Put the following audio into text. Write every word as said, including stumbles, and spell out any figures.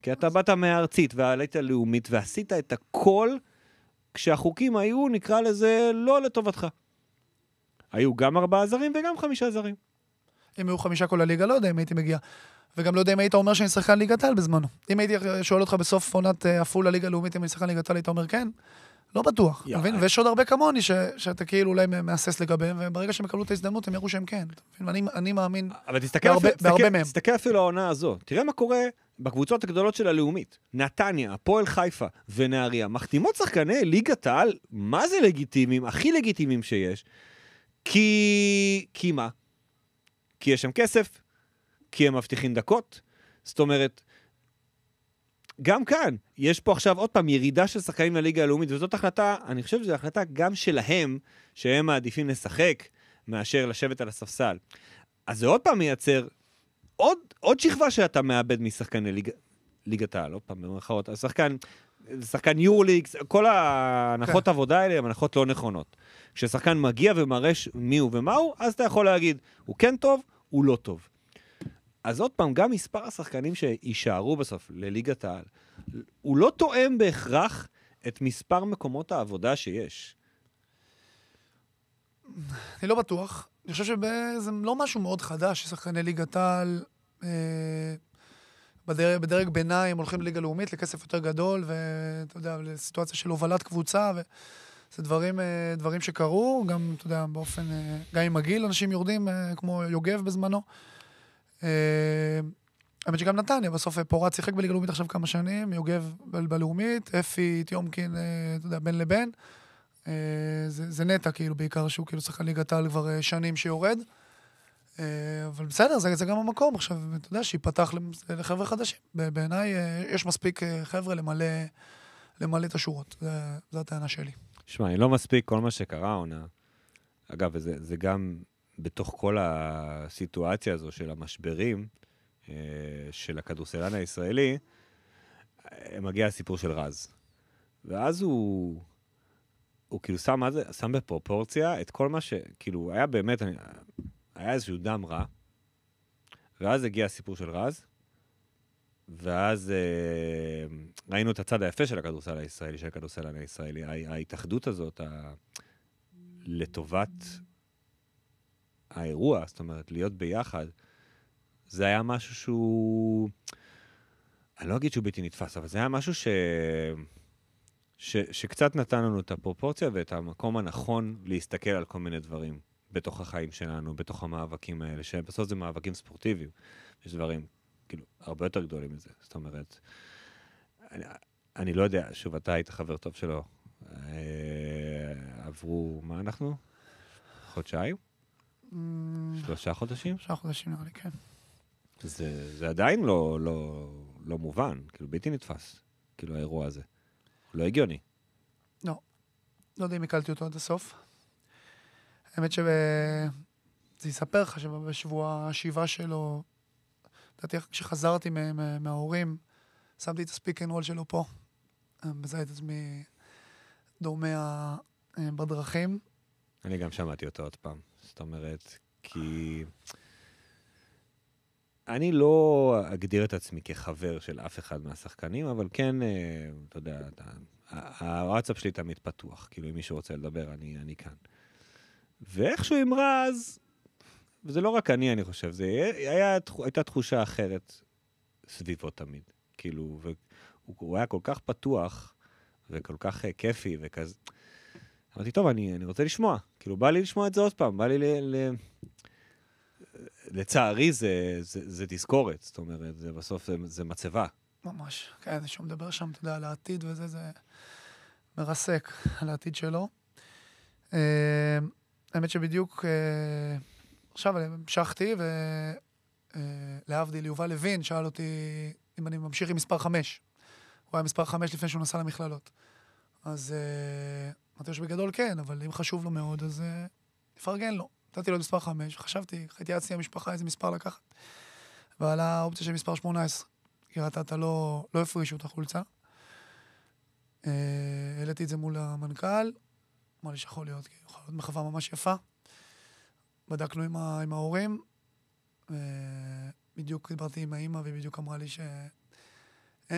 כי אתה באת מהארצית והעלית הלאומית ועשית את הכל כשהחוקים היו, נקרא לזה, לא לטובתך. היו גם ארבעה זרים וגם חמישה זרים. אם היו חמישה כל הליגה, לא יודע אם הייתי מגיע. וגם לא יודע אם היית אומר שאני שחקן ליגת העל בזמנו. אם הייתי שואל אותך בסוף עונת עפולה ליגה לאומית, אם אני שחקן ליגת העל, היית אומר כן? לא בטוח. מבין? ויש עוד הרבה כמוני שאתה כאילו אולי מאסס לגביהם, וברגע שהם יקבלו את ההזדמנות, הם יראו שהם כן. אני מאמין בהרבה מהם. תסתכל אפילו העונה הזו. תראה מה קורה בקבוצות הגדולות של הלאומית. נתניה, הפועל חיפה ונהריה, מחתימות שחקני ליגת העל, מה זה לגיטימיים? הכי לגיטימיים שיש. כי... כי מה? כי יש שם כסף, כי הם מבטיחים דקות. זאת אומרת, גם כאן, יש פה עכשיו עוד פעם ירידה של שחקנים לליגה הלאומית, וזאת החלטה, אני חושב שזו החלטה גם שלהם, שהם מעדיפים לשחק, מאשר לשבת על הספסל. אז זה עוד פעם מייצר עוד, עוד שכבה שאתה מאבד משחקני ליג, ליגת העל, עוד פעם, במרכאות. השחקן, שחקן יורוליג, כל ההנחות כן. עבודה האלה הן הנחות לא נכונות. כששחקן מגיע ומרש מי הוא ומה הוא, אז אתה יכול להגיד, הוא כן טוב, הוא לא טוב. אז עוד פעם, גם מספר השחקנים שישארו בסוף לליגת העל, הוא לא תואם בהכרח את מספר מקומות העבודה שיש. אני לא בטוח. אני חושב שזה לא משהו מאוד חדש, ששחקני ליגת העל אה, בדרג, בדרג ביניים הולכים לליגה לאומית לכסף יותר גדול, ואתה יודע, לסיטואציה של הובלת קבוצה, וזה דברים, אה, דברים שקרו, גם, אתה יודע, באופן, אה, גם עם הגיל, אנשים יורדים, אה, כמו יוגב בזמנו. האמת שגם נתניה, בסוף פורט שיחק בליגה לאומית עכשיו כמה שנים, יוגב בלאומית, אפי, תיומקין, אתה יודע, בין לבין. זה נטע כאילו בעיקר, שהוא כאילו שחקן ליגת העל כבר שנים שיורד. אבל בסדר, זה גם המקום עכשיו, אתה יודע, שיפתח לחבר'ה חדשים. בעיניי יש מספיק חבר'ה למלא את השורות. זו הטענה שלי. שמע, אני לא מספיק כל מה שקרה, עונה. אגב, זה גם... בתוך כל הסיטואציה הזו של המשברים של הכדורסלן הישראלי, מגיע הסיפור של רז. ואז הוא, הוא כאילו שם, שם בפרופורציה את כל מה ש... כאילו, היה באמת, היה איזשהו דם רע, ואז הגיע הסיפור של רז, ואז ראינו את הצד היפה של הכדורסל הישראלי, של הכדורסלן הישראלי. ההתאחדות הזאת, לטובת... האירוע, זאת אומרת, להיות ביחד, זה היה משהו שהוא, אני לא אגיד שהוא בלתי נתפס, אבל זה היה משהו ש... ש... שקצת נתן לנו את הפרופורציה ואת המקום הנכון להסתכל על כל מיני דברים בתוך החיים שלנו, בתוך המאבקים האלה, שבסוף זה מאבקים ספורטיביים. יש דברים, כאילו, הרבה יותר גדולים מזה. זאת אומרת, אני, אני לא יודע, שוב, אתה היית חבר טוב שלו. עברו, מה אנחנו? חודשיים? שלושה חודשים? שלושה חודשים, נראה לי, כן. זה, זה עדיין לא, לא, לא מובן, כאילו בלתי נתפס, כאילו האירוע הזה. לא הגיוני. לא. לא יודע אם הקלתי אותו עד הסוף. האמת שזה יספר לך שבשבוע השבעה שלו, דעתי, כשחזרתי מההורים, שמתי את הספיק אנד רול שלו פה. בזה את עצמי דומה בדרכים. אני גם שמעתי אותו עוד פעם. זאת אומרת, כי אני לא אגדיר את עצמי כחבר של אף אחד מהשחקנים, אבל כן, אתה יודע, הוואטסאפ שלי תמיד פתוח, כאילו אם מישהו רוצה לדבר, אני, אני כאן. ואיכשהו עם רז, וזה לא רק אני, אני חושב, זה היה, הייתה תחושה אחרת סביבו תמיד, כאילו, והוא היה כל כך פתוח, וכל כך כיפי, וכזה, אמרתי, טוב, אני, אני רוצה לשמוע. כאילו, בא לי לשמוע את זה עוד פעם. בא לי ל... ל... לצערי, זה, זה, זה תזכורת. זאת אומרת, זה בסוף, זה, זה מצבה. ממש. כן, שהוא מדבר שם, אתה יודע, על העתיד וזה, זה מרסק על העתיד שלו. האמת שבדיוק, עכשיו המשכתי, ולהבדיל, יובל לוין שאל אותי אם אני ממשיך עם מספר חמש. הוא היה מספר חמש לפני שהוא נסע למכללות. אז... אמרתי שבגדול כן, אבל אם חשוב לו מאוד, אז נפרגן לו. נתתי לו מספר חמש, וחשבתי, התייעצתי המשפחה איזה מספר לקחת. ועלה האופציה של מספר שמונה עשרה. כי ראתה, אתה לא, לא הפרישו את החולצה. העליתי את זה מול המנכ"ל, אמר לי שיכול להיות, כי יכול להיות מחווה ממש יפה. בדקנו עם, ה, עם ההורים, בדיוק דיברתי עם האמא, והיא בדיוק אמרה לי ש...